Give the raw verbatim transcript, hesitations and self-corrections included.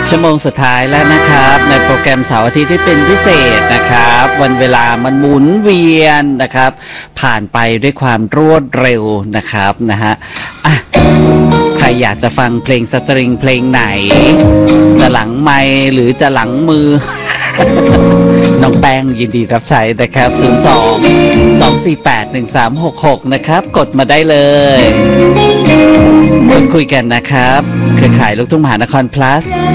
ชั่วโมงสุดท้ายแล้วนะครับในโปรแกรมเสาร์อาทิตย์ที่เป็นพิเศษนะครับวันเวลามันหมุนเวียนนะครับผ่านไปด้วยความรวดเร็วนะครับนะฮะอ่ะใครอยากจะฟังเพลงสตริงเพลงไหนจะหลังไมค์หรือจะหลังมือ น้องแป้งยินดีรับใช้นะครับศูนย์ สอง สอง สี่ แปด หนึ่ง สาม หก หกนะครับกดมาได้เลยพูดคุยกันนะครับเครือข่ายลูกทุ่งมหานคร plus